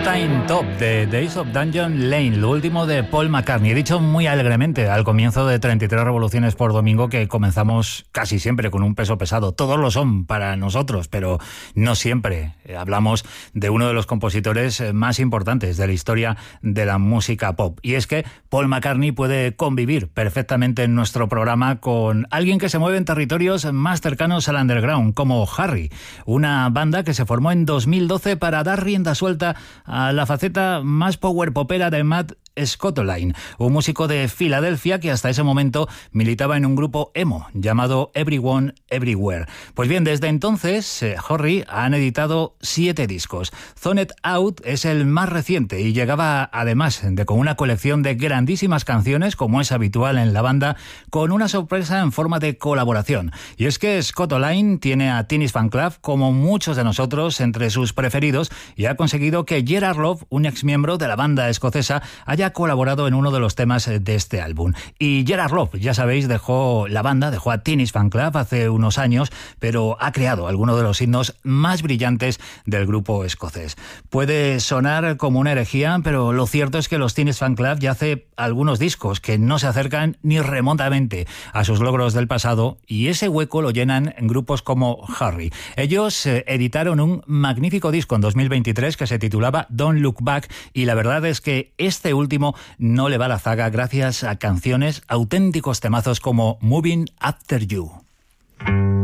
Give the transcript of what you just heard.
All-Time Top de Days of Dungeon Lane, lo último de Paul McCartney. He dicho muy alegremente al comienzo de 33 revoluciones por domingo que comenzamos casi siempre con un peso pesado. Todos lo son para nosotros, pero no siempre. Hablamos de uno de los compositores más importantes de la historia de la música pop. Y es que Paul McCartney puede convivir perfectamente en nuestro programa con alguien que se mueve en territorios más cercanos al underground, como Harry, una banda que se formó en 2012 para dar rienda suelta a la faceta más power popera de Matt Scottoline, un músico de Filadelfia que hasta ese momento militaba en un grupo emo llamado Everyone Everywhere. Pues bien, desde entonces Harry han editado 7 discos. Zoned Out es el más reciente y llegaba además con una colección de grandísimas canciones, como es habitual en la banda, con una sorpresa en forma de colaboración. Y es que Scottoline tiene a Teenage Fanclub como muchos de nosotros entre sus preferidos y ha conseguido que Gerard Love, un exmiembro de la banda escocesa, haya colaborado en uno de los temas de este álbum. Y Gerard Love, ya sabéis, dejó la banda, dejó a Teenage Fanclub hace unos años, pero ha creado algunos de los himnos más brillantes del grupo escocés. Puede sonar como una herejía, pero lo cierto es que los Teenage Fanclub ya hace algunos discos que no se acercan ni remotamente a sus logros del pasado, y ese hueco lo llenan grupos como Harry. Ellos editaron un magnífico disco en 2023 que se titulaba Don't Look Back, y la verdad es que este último no le va a la zaga gracias a canciones, auténticos temazos como Moving After You.